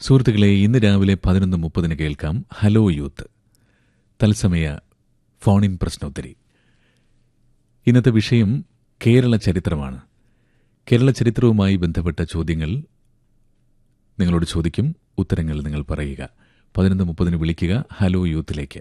സുഹൃത്തുക്കളെ, ഇന്ന് രാവിലെ 11:30 കേൾക്കാം ഹലോ യൂത്ത് തത്സമയ ഫോൺ ഇൻ പ്രശ്നോത്തരി. ഇന്നത്തെ വിഷയം കേരള ചരിത്രമാണ്. കേരള ചരിത്രവുമായി ബന്ധപ്പെട്ട ചോദ്യങ്ങൾ നിങ്ങളോട് ചോദിക്കും, ഉത്തരങ്ങൾ നിങ്ങൾ പറയുക. 11:30 വിളിക്കുക ഹലോ യൂത്തിലേക്ക്.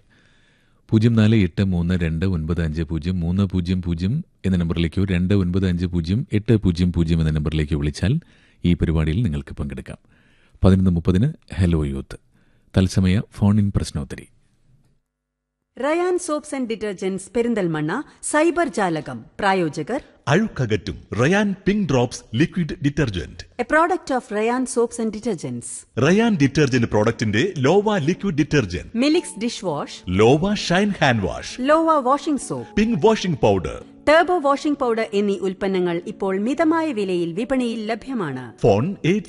0483295030 എന്ന നമ്പറിലേക്കോ 29508000 എന്ന നമ്പറിലേക്കോ വിളിച്ചാൽ ഈ പരിപാടിയിൽ നിങ്ങൾക്ക് പങ്കെടുക്കാം. 11:30 ഹലോ യൂത്ത് തത്സമയ phone in പ്രശ്നോത്തരി. Ryan soaps and detergents Perinthalmanna cyber ജാലകം പ്രായോജകർ അഴുക്കകറ്റും Ryan pink drops liquid detergent, A product of Ryan soaps and detergents. Ryan detergent പ്രോഡക്റ്റിന്റെ ലോവ liquid detergent, Milix dish wash, ലോവ Shine hand wash, ലോവ washing soap, pink washing powder, turbo washing powder എന്നീ ഉൽപ്പന്നങ്ങൾ ഇപ്പോൾ മിതമായ വിലയിൽ വിപണിയിൽ ലഭ്യമാണ്. Phone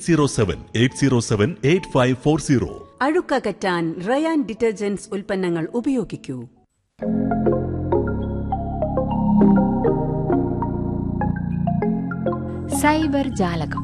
8078078540. അഴുക്കകറ്റാൻ Ryan detergents ഉൽപ്പന്നങ്ങൾ ഉപയോഗിക്കൂ. Cyber ജാലകം.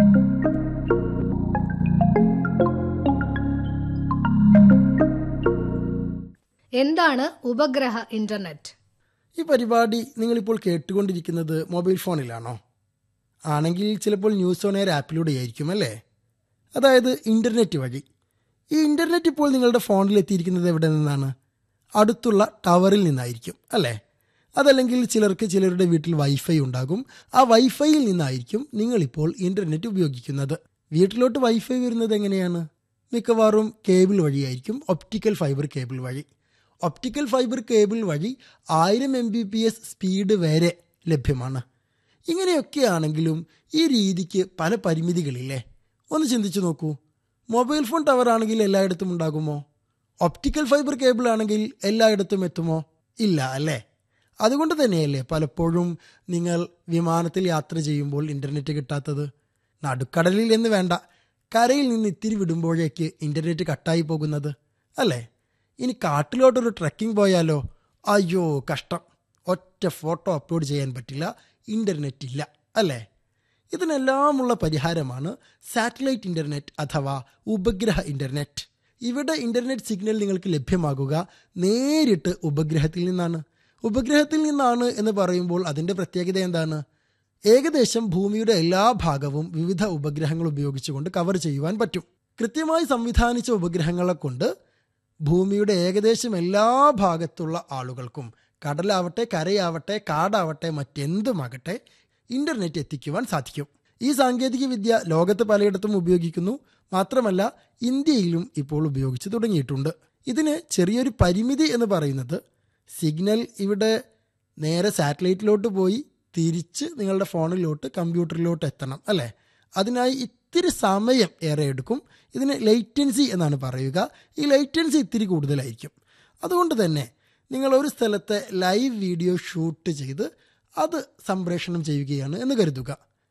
എന്താണ് ഉപഗ്രഹ ഇന്റർനെറ്റ്? ഈ പരിപാടി നിങ്ങളിപ്പോൾ കേട്ടുകൊണ്ടിരിക്കുന്നത് മൊബൈൽ ഫോണിലാണോ? ആണെങ്കിൽ ചിലപ്പോൾ ന്യൂസ് ഓൺ എയർ ആപ്പിലൂടെയായിരിക്കും അല്ലേ? അതായത് ഇൻ്റർനെറ്റ് വഴി. ഈ ഇൻ്റർനെറ്റ് ഇപ്പോൾ നിങ്ങളുടെ ഫോണിൽ എത്തിയിരിക്കുന്നത് എവിടെ നിന്നാണ്? അടുത്തുള്ള ടവറിൽ നിന്നായിരിക്കും അല്ലേ? അതല്ലെങ്കിൽ ചിലരുടെ വീട്ടിൽ വൈഫൈ ഉണ്ടാകും. ആ വൈഫൈയിൽ നിന്നായിരിക്കും നിങ്ങളിപ്പോൾ ഇൻ്റർനെറ്റ് ഉപയോഗിക്കുന്നത്. വീട്ടിലോട്ട് വൈഫൈ വരുന്നത് എങ്ങനെയാണ്? മിക്കവാറും കേബിൾ വഴിയായിരിക്കും, ഒപ്റ്റിക്കൽ ഫൈബർ കേബിൾ വഴി. ഒപ്റ്റിക്കൽ ഫൈബർ കേബിൾ വഴി 1000 Mbps സ്പീഡ് വരെ ലഭ്യമാണ്. ഇങ്ങനെയൊക്കെയാണെങ്കിലും ഈ രീതിക്ക് പല പരിമിതികളില്ലേ? ഒന്ന് ചിന്തിച്ചു നോക്കൂ. മൊബൈൽ ഫോൺ ടവർ ആണെങ്കിൽ എല്ലായിടത്തും ഉണ്ടാകുമോ? ഒപ്റ്റിക്കൽ ഫൈബർ കേബിൾ ആണെങ്കിൽ എല്ലായിടത്തും എത്തുമോ? ഇല്ല അല്ലേ? അതുകൊണ്ട് തന്നെയല്ലേ പലപ്പോഴും നിങ്ങൾ വിമാനത്തിൽ യാത്ര ചെയ്യുമ്പോൾ ഇൻ്റർനെറ്റ് കിട്ടാത്തത്? നടുക്കടലിൽ എന്ന് വേണ്ട, കരയിൽ നിന്ന് ഇത്തിരി വിടുമ്പോഴേക്ക് ഇൻ്റർനെറ്റ് കട്ടായി പോകുന്നത് അല്ലേ? ഇനി കാട്ടിലോട്ടൊരു ട്രെക്കിംഗ് പോയാലോ? അയ്യോ കഷ്ടം, ഒറ്റ ഫോട്ടോ അപ്ലോഡ് ചെയ്യാൻ പറ്റില്ല, ഇൻ്റർനെറ്റ് ഇല്ല അല്ലേ? ഇതിനെല്ലാമുള്ള പരിഹാരമാണ് സാറ്റലൈറ്റ് ഇൻ്റർനെറ്റ് അഥവാ ഉപഗ്രഹ ഇൻ്റർനെറ്റ്. ഇവിടെ ഇൻ്റർനെറ്റ് സിഗ്നൽ നിങ്ങൾക്ക് ലഭ്യമാകുക നേരിട്ട് ഉപഗ്രഹത്തിൽ നിന്നാണ്. ഉപഗ്രഹത്തിൽ നിന്നാണ് എന്ന് പറയുമ്പോൾ അതിൻ്റെ പ്രത്യേകത എന്താണ്? ഏകദേശം ഭൂമിയുടെ എല്ലാ ഭാഗവും വിവിധ ഉപഗ്രഹങ്ങൾ ഉപയോഗിച്ചുകൊണ്ട് കവർ ചെയ്യുവാൻ പറ്റും. കൃത്യമായി സംവിധാനിച്ച ഉപഗ്രഹങ്ങളെ കൊണ്ട് ഭൂമിയുടെ ഏകദേശം എല്ലാ ഭാഗത്തുള്ള ആളുകൾക്കും, കടലാവട്ടെ കരയാവട്ടെ കാടാവട്ടെ മറ്റെന്തുമാകട്ടെ, ഇൻ്റർനെറ്റ് എത്തിക്കുവാൻ സാധിക്കും. ഈ സാങ്കേതിക വിദ്യ ലോകത്ത് പലയിടത്തും ഉപയോഗിക്കുന്നു. മാത്രമല്ല ഇന്ത്യയിലും ഇപ്പോൾ ഉപയോഗിച്ച് തുടങ്ങിയിട്ടുണ്ട്. ഇതിന് ചെറിയൊരു പരിമിതി എന്ന് പറയുന്നത് സിഗ്നൽ ഇവിടെ നേരെ സാറ്റലൈറ്റിലോട്ട് പോയി തിരിച്ച് നിങ്ങളുടെ ഫോണിലോട്ട് കമ്പ്യൂട്ടറിലോട്ട് എത്തണം അല്ലേ? അതിനായി ഇത്തിരി സമയം ഏറെ എടുക്കും. ഇതിന് ലേറ്റൻസി എന്നാണ് പറയുക. ഈ ലേറ്റൻസി ഇത്തിരി കൂടുതലായിരിക്കും. അതുകൊണ്ട് തന്നെ നിങ്ങൾ ഒരു സ്ഥലത്തെ ലൈവ് വീഡിയോ ഷൂട്ട് ചെയ്ത് അത് സംപ്രേഷണം ചെയ്യുകയാണ് എന്ന് കരുതുക.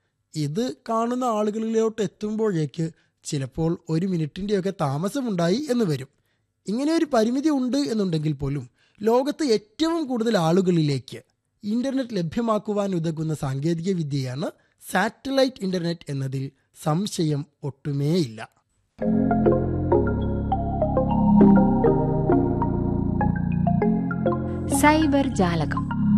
ഇത് കാണുന്ന ആളുകളിലോട്ട് എത്തുമ്പോഴേക്ക് ചിലപ്പോൾ 1 മിനിറ്റിൻ്റെയൊക്കെ താമസമുണ്ടായി എന്ന് വരും. ഇങ്ങനെ ഒരു പരിമിതി ഉണ്ട് എന്നുണ്ടെങ്കിൽ പോലും ലോകത്ത് ഏറ്റവും കൂടുതൽ ആളുകളിലേക്ക് ഇൻ്റർനെറ്റ് ലഭ്യമാക്കുവാൻ ഉതകുന്ന സാങ്കേതിക വിദ്യയാണ് സാറ്റലൈറ്റ് ഇൻ്റർനെറ്റ് എന്നതിൽ സംശയം ഒട്ടുമേയില്ല. സൈബർ ജാലകം.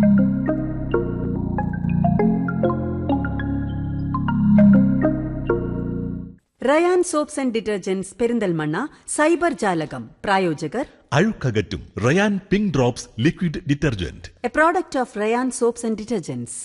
Ryan soaps and detergents Perinthalmanna cyber ജാലകം പ്രായോജകർ അഴുക്കകറ്റും Ryan pink drops liquid detergent, A product of Ryan soaps and detergents.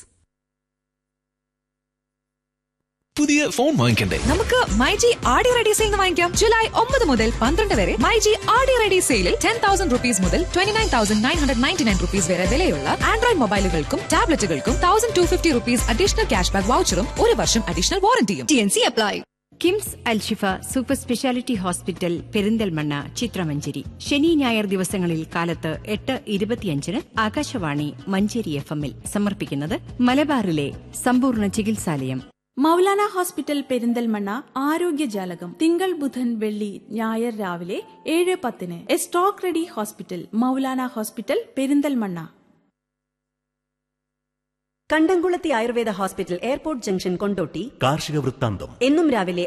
പുതിയ ഫോൺ വാങ്ങിക്കണ്ടേ? നമുക്ക് myG R D ready sale വാങ്ങിക്കാം. ജൂലൈ 9 മുതൽ 12 വരെ മൈജി ആർ ഡി റെഡി സെയിലിൽ 10,000 rupees മുതൽ 29,999 rupees വരെ വിലയുള്ള Android മൊബൈലുകൾക്കും ടാബ്ലറ്റുകൾക്കും 1,250 rupees additional cash back വൗച്ചറും 1 വർഷം additional വാറന്റിയും. TNC apply. KIMS Alshifa super speciality hospital Perinthalmanna ചിത്രമഞ്ചേരി. ശനി ഞായർ ദിവസങ്ങളിൽ കാലത്ത് 8:25 ആകാശവാണി മഞ്ചേരി FM-ൽ സമർപ്പിക്കുന്നത് മലബാറിലെ സമ്പൂർണ്ണ ചികിത്സാലയം. മൗലാന ഹോസ്പിറ്റൽ പെരിന്തൽമണ്ണ ആരോഗ്യജാലകം തിങ്കൾ ബുധൻ വെള്ളി ഞായർ രാവിലെ 7:10. A stock ready hospital Maulana hospital Perinthalmanna. കണ്ടംകുളത്തി Ayurveda hospital airport junction Kondotty. കാർഷിക വൃത്താന്തം എന്നും രാവിലെ